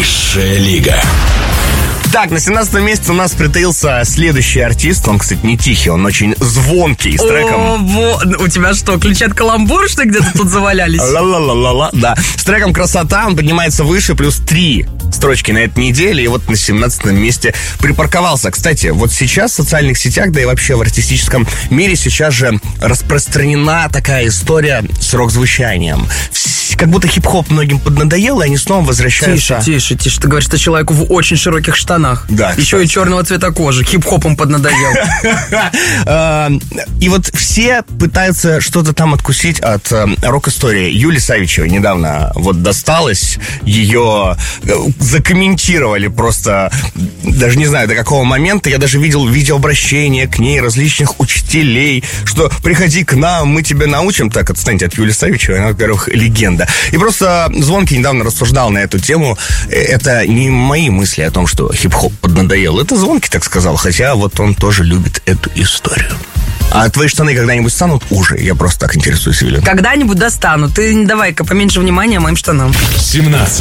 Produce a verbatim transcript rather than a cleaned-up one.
Высшая лига. Так, на семнадцатом месте у нас притаился следующий артист. Он, кстати, не тихий, он очень звонкий, с треком... О, во... У тебя что, ключи от каламбура, что ли, где-то тут завалялись? Ла-ла-ла-ла-ла, да. С треком «Красота» он поднимается выше, плюс три строчки на этой неделе, и вот на семнадцатом месте припарковался. Кстати, вот сейчас в социальных сетях, да и вообще в артистическом мире сейчас же распространена такая история с рок-звучанием. Как будто хип-хоп многим поднадоел, и они снова возвращаются... Тише, тише, тише. Ты говоришь, что человеку в очень широких штанах. Да. Еще кстати. и черного цвета кожи. Хип-хопом поднадоел. И вот все пытаются что-то там откусить от рок-истории. Юлии Савичевой недавно вот досталось. Ее закомментировали просто, даже не знаю до какого момента. Я даже видел видеообращения к ней различных учителей, что приходи к нам, мы тебя научим. Так, отстаньте от Юлии Савичевой, она, во-первых, легенда. И просто Звонкий недавно рассуждал на эту тему. Это не мои мысли о том, что хип-хоп поднадоел. Это Звонкий так сказал, хотя вот он тоже любит эту историю. А твои штаны когда-нибудь станут уже? Я просто так интересуюсь, Юля. Когда-нибудь достану. Ты давай-ка поменьше внимания моим штанам. семнадцать.